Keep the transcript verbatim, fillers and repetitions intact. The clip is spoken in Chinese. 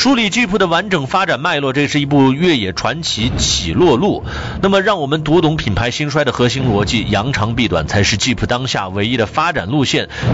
梳理 Jeep 的完整发展脉络，这是一部越野传奇起落录。那么让我们读懂品牌兴衰的核心逻辑，扬长避短才是 Jeep 当下唯一的发展路线。